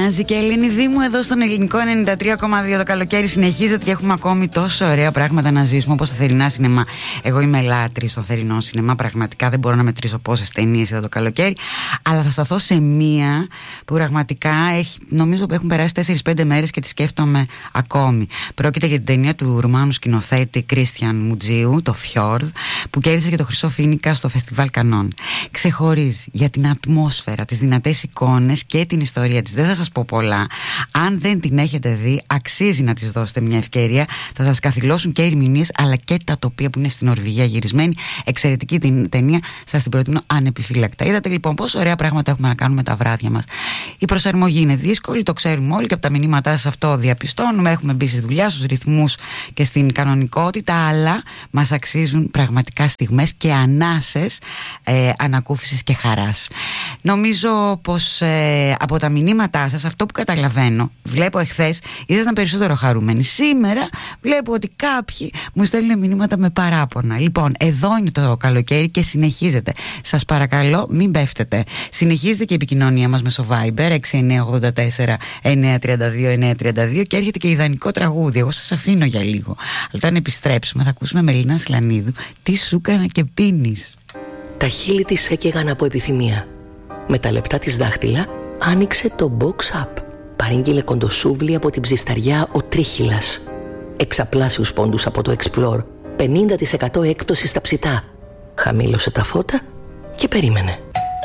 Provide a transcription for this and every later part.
Γιαννιάζει και Ελληνίδη μου εδώ στον ελληνικό 93,2. Το καλοκαίρι συνεχίζεται και έχουμε ακόμη τόσο ωραία πράγματα να ζήσουμε, όπως τα θερινά σινεμά. Εγώ είμαι λάτρη στο θερινό σινεμά. Πραγματικά δεν μπορώ να μετρήσω πόσες ταινίες εδώ το καλοκαίρι. Αλλά θα σταθώ σε μία που πραγματικά νομίζω που έχουν περάσει 4-5 μέρες και τη σκέφτομαι ακόμη. Πρόκειται για την ταινία του Ρουμάνου σκηνοθέτη Κρίστιαν Μουτζίου, το Fjord, που κέρδισε και το Χρυσό Φοίνικα στο Φεστιβάλ Κανών. Ξεχωρίζει για την ατμόσφαιρα, τις δυνατές εικόνες και την ιστορία της. Δεν θα σας πω πολλά. Αν δεν την έχετε δει, αξίζει να της δώσετε μια ευκαιρία. Θα σας καθυλώσουν και οι ερμηνείες αλλά και τα τοπία που είναι στην Νορβηγία γυρισμένη. Εξαιρετική την ταινία, σας την προτείνω ανεπιφύλακτα. Είδατε λοιπόν πόσο ωραία πράγματα έχουμε να κάνουμε τα βράδια μας. Η προσαρμογή είναι δύσκολη, το ξέρουμε όλοι και από τα μηνύματά σας αυτό διαπιστώνουμε. Έχουμε μπει στη δουλειά, στους ρυθμούς και στην κανονικότητα, αλλά μας αξίζουν πραγματικά στιγμές και ανάσες ανακούφισης και χαράς. Νομίζω πως από τα μηνύματά σας, αυτό που καταλαβαίνω, βλέπω εχθές ήσασταν περισσότερο χαρούμενοι. Σήμερα βλέπω ότι κάποιοι μου στέλνουν μηνύματα με παράπονα. Λοιπόν, εδώ είναι το καλοκαίρι και συνεχίζεται. Σας παρακαλώ, μην πέφτετε. Συνεχίζεται και η επικοινωνία μας μέσω Viber 6984 932 932 και έρχεται και ιδανικό τραγούδι. Εγώ σας αφήνω για λίγο. Αλλά όταν επιστρέψουμε θα ακούσουμε Μελίνα Σλανίδου. Τι σου έκανα και πίνεις. Τα χείλη της έκαιγαν από επιθυμία. Με τα λεπτά της δάχτυλα άνοιξε το box up. Παρήγγειλε κοντοσούβλι από την ψισταριά ο Τρίχυλας. Εξαπλάσιους πόντους από το Explore. 50% έκπτωση στα ψητά. Χαμήλωσε τα φώτα και περίμενε.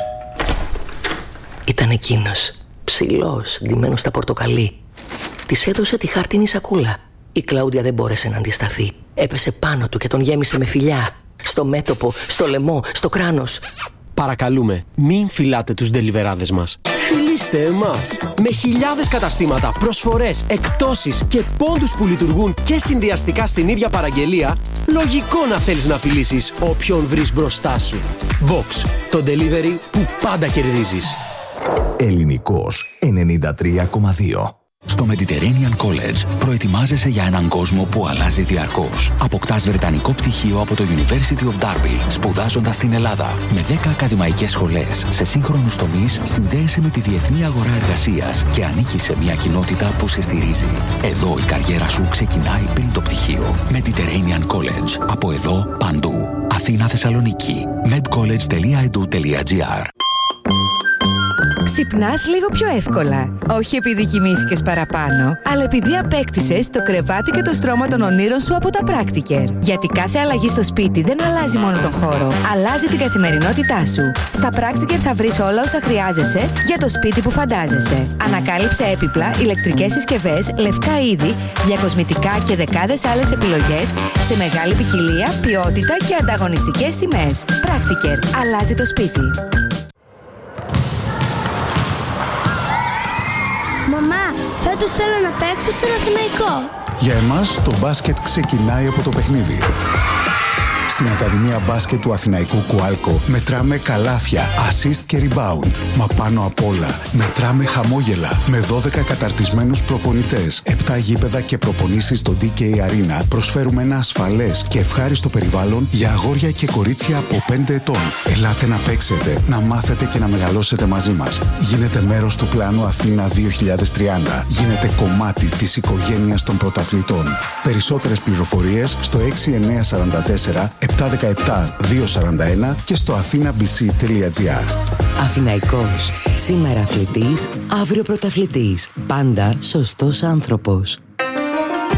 Ήταν εκείνος, ψηλός, ντυμένος στα πορτοκαλί. Της έδωσε τη χάρτινη σακούλα. Η Κλάουντια δεν μπόρεσε να αντισταθεί. Έπεσε πάνω του και τον γέμισε με φιλιά. Στο μέτωπο, στο λαιμό, στο κράνος. Παρακαλούμε, μην φυλάτε τους ντελιβεράδες μας. Φιλήστε εμάς. Με χιλιάδες καταστήματα, προσφορές, εκπτώσεις και πόντους που λειτουργούν και συνδυαστικά στην ίδια παραγγελία, λογικό να θέλεις να φιλήσεις όποιον βρεις μπροστά σου. Box, το delivery που πάντα κερδίζεις. Ελληνικός 93,2. Στο Mediterranean College προετοιμάζεσαι για έναν κόσμο που αλλάζει διαρκώς. Αποκτάς βρετανικό πτυχίο από το University of Derby, σπουδάζοντας στην Ελλάδα. Με 10 ακαδημαϊκές σχολές σε σύγχρονους τομείς, συνδέεσαι με τη διεθνή αγορά εργασίας και ανήκεις σε μια κοινότητα που σε στηρίζει. Εδώ η καριέρα σου ξεκινάει πριν το πτυχίο. Mediterranean College. Από εδώ παντού. Αθήνα, Θεσσαλονίκη. medcollege.edu.gr. Ξυπνάς λίγο πιο εύκολα. Όχι επειδή κοιμήθηκες παραπάνω, αλλά επειδή απέκτησες το κρεβάτι και το στρώμα των ονείρων σου από τα Practiker. Γιατί κάθε αλλαγή στο σπίτι δεν αλλάζει μόνο τον χώρο, αλλάζει την καθημερινότητά σου. Στα Practiker θα βρεις όλα όσα χρειάζεσαι για το σπίτι που φαντάζεσαι. Ανακάλυψε έπιπλα, ηλεκτρικές συσκευές, λευκά είδη, διακοσμητικά και δεκάδες άλλες επιλογές σε μεγάλη ποικιλία, ποιότητα και ανταγωνιστικές τιμές. Practiker. Αλλάζει το σπίτι. Μαμά, φέτος θέλω να παίξω στον Αθηναϊκό. Για εμάς το μπάσκετ ξεκινάει από το παιχνίδι. Στην Ακαδημία Μπάσκετ του Αθηναϊκού Κουάλκο μετράμε καλάθια, assist και rebound. Μα πάνω απ' όλα μετράμε χαμόγελα. Με 12 καταρτισμένους προπονητές, 7 γήπεδα και προπονήσεις στο DK Arena, προσφέρουμε ένα ασφαλές και ευχάριστο περιβάλλον για αγόρια και κορίτσια από 5 ετών. Ελάτε να παίξετε, να μάθετε και να μεγαλώσετε μαζί μας. Γίνετε μέρος του πλάνου Αθήνα 2030. Γίνετε κομμάτι της οικογένειας των πρωταθλητών. Περισσότερες πληροφορίες στο 6944 717 241 και στο athenabc.gr. Αθηναϊκός. Σήμερα αθλητής, αύριο πρωταθλητής. Πάντα σωστός άνθρωπος.